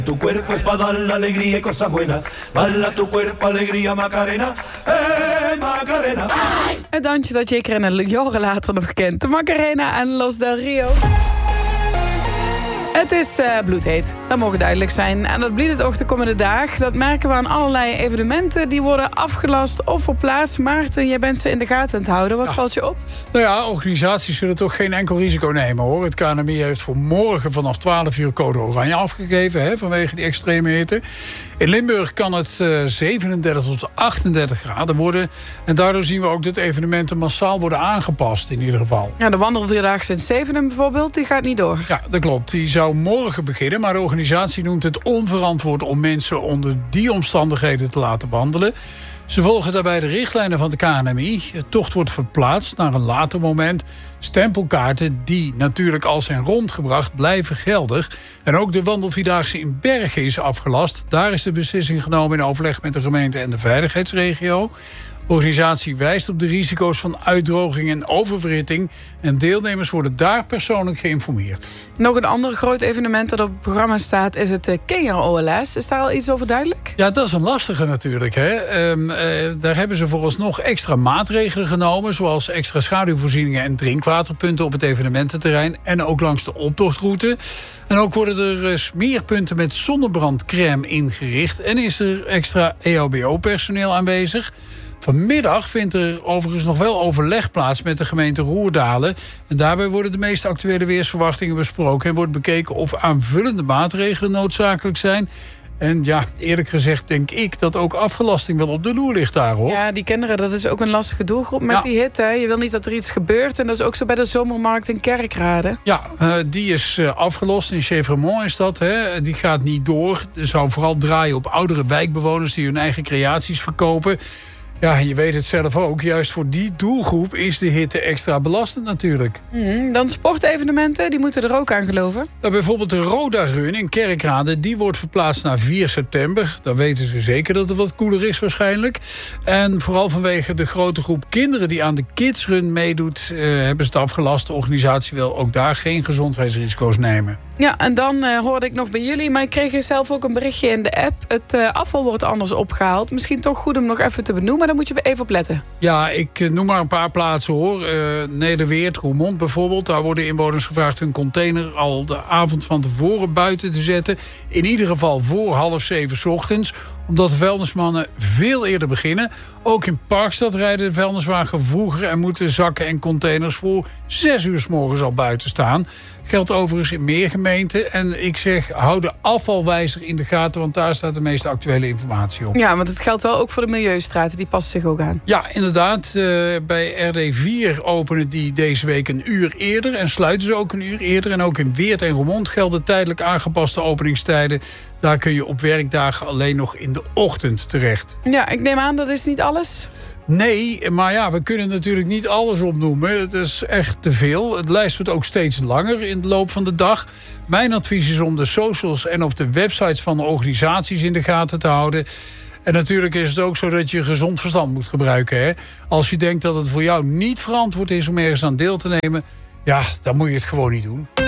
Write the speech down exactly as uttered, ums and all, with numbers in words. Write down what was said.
Tu cuerpo es para dar la alegría y cosas buenas. Bala tu cuerpo, alegría, Macarena. Hey, Macarena. Het dansje dat je ik er een jaren later nog kent. De Macarena en Los del Rio. Het is uh, bloedheet, dat mogen duidelijk zijn. En dat blijft het ook de komende dag. Dat merken we aan allerlei evenementen. Die worden afgelast of verplaatst. Maarten, jij bent ze in de gaten aan het houden. Wat ja. valt je op? Nou ja, organisaties zullen toch geen enkel risico nemen, hoor. Het K N M I heeft voor morgen vanaf twaalf uur code oranje afgegeven, hè, vanwege die extreme hitte. In Limburg kan het uh, zevenendertig tot achtendertig graden worden. En daardoor zien we ook dat evenementen massaal worden aangepast, in ieder geval. Ja, de wandelvierdaagse in Zevenum bijvoorbeeld, die gaat niet door. Ja, dat klopt. Die zou morgen beginnen, maar de organisatie noemt het onverantwoord om mensen onder die omstandigheden te laten wandelen. Ze volgen daarbij de richtlijnen van de K N M I. Het tocht wordt verplaatst naar een later moment. Stempelkaarten die natuurlijk al zijn rondgebracht blijven geldig. En ook de wandelvierdaagse in Bergen is afgelast. Daar is de beslissing genomen in overleg met de gemeente en de veiligheidsregio. De organisatie wijst op de risico's van uitdroging en oververhitting. En deelnemers worden daar persoonlijk geïnformeerd. Nog een ander groot evenement dat op het programma staat is het Kenia O L S. Is daar al iets over duidelijk? Ja, dat is een lastige natuurlijk. Hè. Um, uh, daar hebben ze vooralsnog extra maatregelen genomen. Zoals extra schaduwvoorzieningen en drinkwaterpunten op het evenemententerrein. En ook langs de optochtroute. En ook worden er uh, smeerpunten met zonnebrandcrème ingericht. En is er extra E H B O-personeel aanwezig. Vanmiddag vindt er overigens nog wel overleg plaats met de gemeente Roerdalen. En daarbij worden de meest actuele weersverwachtingen besproken. En wordt bekeken of aanvullende maatregelen noodzakelijk zijn. En ja, eerlijk gezegd denk ik dat ook afgelasting wel op de loer ligt daar, hoor. Ja, die kinderen, dat is ook een lastige doelgroep met ja. die hitte. Je wil niet dat er iets gebeurt. En dat is ook zo bij de zomermarkt in Kerkrade. Ja, uh, die is uh, afgelost. In Chevremont is dat. Hè. Die gaat niet door. Er zou vooral draaien op oudere wijkbewoners die hun eigen creaties verkopen. Ja, en je weet het zelf ook. Juist voor die doelgroep is de hitte extra belastend natuurlijk. Mm, dan sportevenementen, die moeten er ook aan geloven. Nou, bijvoorbeeld de Roda Run in Kerkrade, die wordt verplaatst naar vier september. Dan weten ze zeker dat het wat koeler is waarschijnlijk. En vooral vanwege de grote groep kinderen die aan de Kids Run meedoet, Uh, hebben ze het afgelast. De organisatie wil ook daar geen gezondheidsrisico's nemen. Ja, en dan uh, hoorde ik nog bij jullie, maar ik kreeg zelf ook een berichtje in de app. Het uh, afval wordt anders opgehaald. Misschien toch goed om nog even te benoemen, daar moet je even op letten. Ja, ik uh, noem maar een paar plaatsen, hoor. Uh, Nederweert, Roermond bijvoorbeeld. Daar worden inwoners gevraagd hun container al de avond van tevoren buiten te zetten. In ieder geval voor half zeven 's ochtends. Omdat de vuilnismannen veel eerder beginnen. Ook in Parkstad rijden de vuilniswagen vroeger en moeten zakken en containers voor zes uur 's morgens al buiten staan. Geldt overigens in meer gemeenten. En ik zeg, hou de afvalwijzer in de gaten, want daar staat de meest actuele informatie op. Ja, want het geldt wel ook voor de milieustraten, die passen zich ook aan. Ja, inderdaad. Uh, bij R D vier openen die deze week een uur eerder en sluiten ze ook een uur eerder. En ook in Weert en Roermond gelden tijdelijk aangepaste openingstijden. Daar kun je op werkdagen alleen nog in de ochtend terecht. Ja, ik neem aan, dat is niet alles. Nee, maar ja, we kunnen natuurlijk niet alles opnoemen. Het is echt te veel. Het lijst wordt ook steeds langer in de loop van de dag. Mijn advies is om de socials en of de websites van de organisaties in de gaten te houden. En natuurlijk is het ook zo dat je gezond verstand moet gebruiken. Hè? Als je denkt dat het voor jou niet verantwoord is om ergens aan deel te nemen, ja, dan moet je het gewoon niet doen.